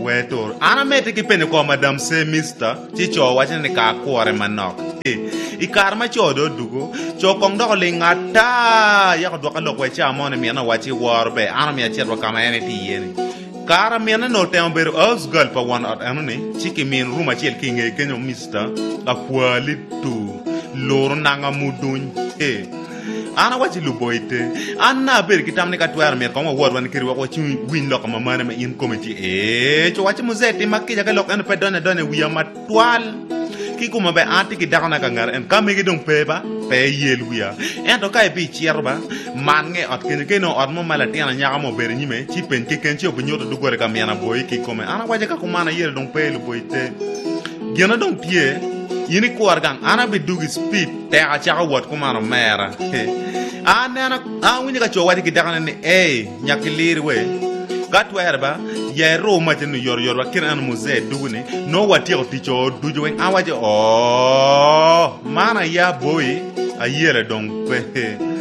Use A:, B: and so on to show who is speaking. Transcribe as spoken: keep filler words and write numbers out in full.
A: wetor ana mete ki pene ko madam se mister ti cho wache ne ka kwore manok i karma cho do dugo cho kong do le ngata ya ko do ka lo ko cha mo ne mi na wache war be ana mi acher ba kama ene ti yene kara mi na no tem ber os girl pa one at ene ti ki min ruma chel ki nge kenyo mister la kwali tu lor nanga mudun e ana wachi luboite anna ber kitamne ka twar mer ko wor wan kiri wa chi win lo kama mane ma in committee e cho wachi muzeti makija ka lo kan pe done done wiya matwal ki kuma be anti ki dagna ka ngar en kam gi dong pe ba pe yel wiya en to kai bi chierba man nge at ken ken no at mo mala tiana nya mo ber nyime chi pen ki ken chi obu nyoto du gore ka miana boy ki come ana wachi ka kuma na yel dong pe luboite gena dong tie yini kuargang ana bi dugi speed te a cha wat kuma no mera ana ana a wini ka cho wati ki dagna ni e nyakilir we gat werba ye ro ma tin yor yor wa kin an muze duguni no wati o ticho duju wen awaje oh mana ya boy a yele dong pe